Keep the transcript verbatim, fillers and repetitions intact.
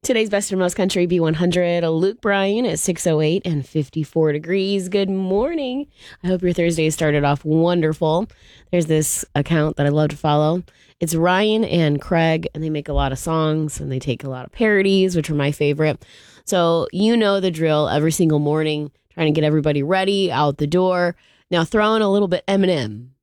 Today's best and most country B one hundred. Luke Bryan at six oh eight and fifty-four degrees. Good morning. I hope your Thursday started off wonderful. There's this account that I love to follow. It's Ryan and Craig, and they make a lot of songs, and they take a lot of parodies, which are my favorite. So you know the drill every single morning, trying to get everybody ready, out the door. Now throw in a little bit Eminem